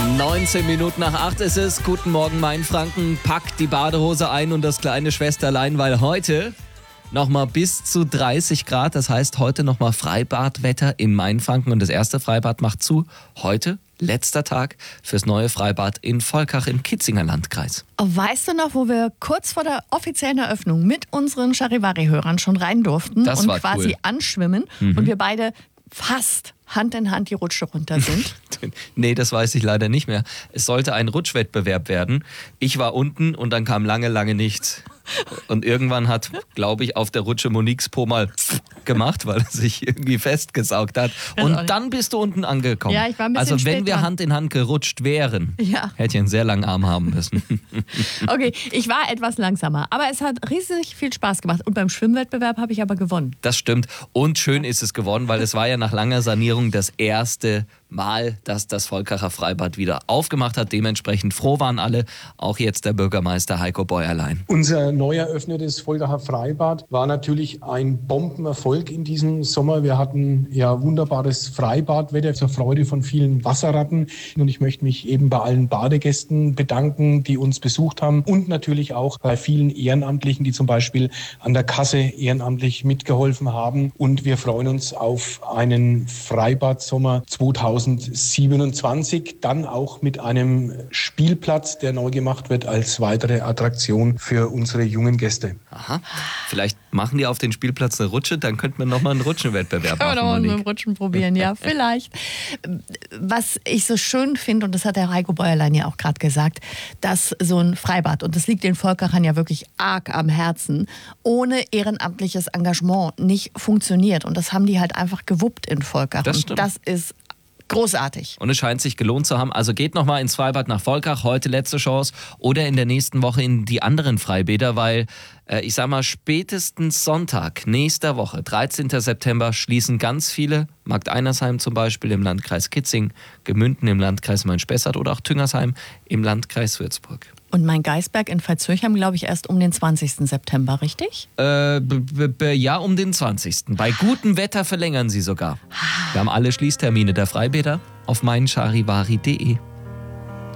19 Minuten nach 8 ist es. Guten Morgen, Mainfranken. Packt die Badehose ein und das kleine Schwesterlein, weil heute nochmal bis zu 30 Grad. Das heißt, heute nochmal Freibadwetter in Mainfranken. Und das erste Freibad macht zu. Heute, letzter Tag fürs neue Freibad in Volkach im Kitzinger Landkreis. Weißt du noch, wo wir kurz vor der offiziellen Eröffnung mit unseren Charivari-Hörern schon rein durften Das und war quasi cool. anschwimmen und wir beide fast Hand in Hand die Rutsche runter sind? Nee, das weiß ich leider nicht mehr. Es sollte ein Rutschwettbewerb werden. Ich war unten und dann kam lange, lange nichts. Und irgendwann hat, glaube ich, auf der Rutsche Moniques Po mal gemacht, weil er sich irgendwie festgesaugt hat. Und dann bist du unten angekommen. Ja, ich war ein bisschen Also wenn spät wir dran. Hand in Hand gerutscht wären, Ja. hätte ich einen sehr langen Arm haben müssen. Okay, ich war etwas langsamer, aber es hat riesig viel Spaß gemacht. Und beim Schwimmwettbewerb habe ich aber gewonnen. Das stimmt. Und schön ist es geworden, weil es war ja nach langer Sanierung das erste Mal, dass das Volkacher Freibad wieder aufgemacht hat. Dementsprechend froh waren alle, auch jetzt der Bürgermeister Heiko Bäuerlein. Unser neu eröffnetes Volkacher Freibad war natürlich ein Bombenerfolg in diesem Sommer. Wir hatten ja wunderbares Freibadwetter zur Freude von vielen Wasserratten. Und ich möchte mich eben bei allen Badegästen bedanken, die uns besucht haben. Und natürlich auch bei vielen Ehrenamtlichen, die zum Beispiel an der Kasse ehrenamtlich mitgeholfen haben. Und wir freuen uns auf einen Freibad-Sommer 2027. Dann auch mit einem Spielplatz, der neu gemacht wird als weitere Attraktion für unsere jungen Gäste. Aha, vielleicht machen die auf den Spielplatz eine Rutsche, dann könnten wir nochmal einen Rutschenwettbewerb Kann man machen. auch mit Monique. dem Rutschen probieren, ja, vielleicht. Was ich so schön finde, und das hat der Heiko Bäuerlein ja auch gerade gesagt, dass so ein Freibad, und das liegt den Volkachern ja wirklich arg am Herzen, ohne ehrenamtliches Engagement nicht funktioniert. Und das haben die halt einfach gewuppt in Volkach. Das Und stimmt. das ist großartig. Und es scheint sich gelohnt zu haben. Also geht nochmal ins Freibad nach Volkach, heute letzte Chance. Oder in der nächsten Woche in die anderen Freibäder, weil ich sag mal, spätestens Sonntag nächster Woche, 13. September, schließen ganz viele, Markt Einersheim zum Beispiel im Landkreis Kitzing, Gemünden im Landkreis Main-Spessart oder auch Tüngersheim im Landkreis Würzburg. Und mein Geisberg in Veitshöchheim, glaube ich, erst um den 20. September, richtig? Ja, um den 20. Bei gutem Wetter verlängern sie sogar. Wir haben alle Schließtermine der Freibäder auf meincharivari.de.